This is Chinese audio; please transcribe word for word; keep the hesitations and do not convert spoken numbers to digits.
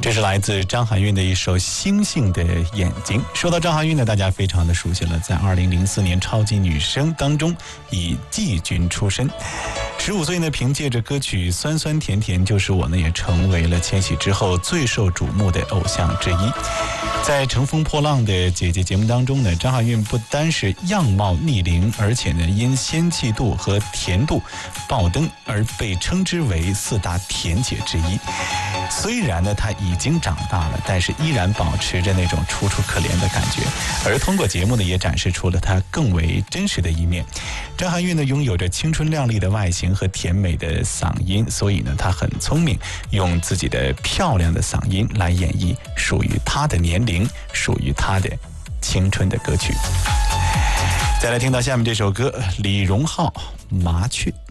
这是来自张含韵的一首《星星的眼睛》。说到张含韵呢，大家非常的熟悉了，在二零零四年超级女声当中以季军出身。十五岁呢，凭借着歌曲《酸酸甜甜就是我》呢，也成为了千禧之后最受瞩目的偶像之一。在《乘风破浪的姐姐》节目当中呢，张含韵不单是样貌逆龄，而且呢因仙气度和甜度爆灯而被称之为四大甜姐之一。虽然呢她已经长大了，但是依然保持着那种楚楚可怜的感觉，而通过节目呢也展示出了她更为真实的一面。张含韵呢拥有着青春靓丽的外形和甜美的嗓音，所以呢她很聪明，用自己的漂亮的嗓音来演绎属于她的年龄、属于她的青春的歌曲。再来听到下面这首歌，李荣浩《麻雀》。